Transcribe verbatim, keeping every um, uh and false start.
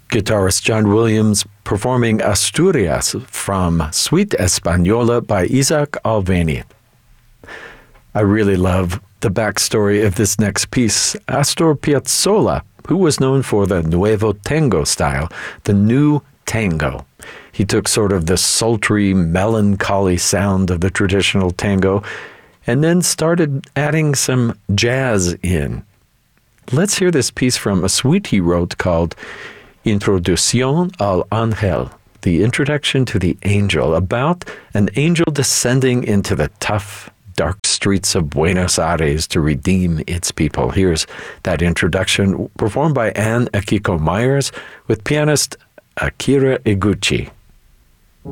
Guitarist John Williams performing Asturias from Suite Española by Isaac Albéniz. I really love the backstory of this next piece. Astor Piazzolla, who was known for the Nuevo Tango style, the new tango. He took sort of the sultry, melancholy sound of the traditional tango and then started adding some jazz in. Let's hear this piece from a suite he wrote called Introducción al Ángel, the introduction to the angel, about an angel descending into the tough, dark streets of Buenos Aires to redeem its people. Here's that introduction performed by Anne Akiko Myers with pianist Akira Iguchi.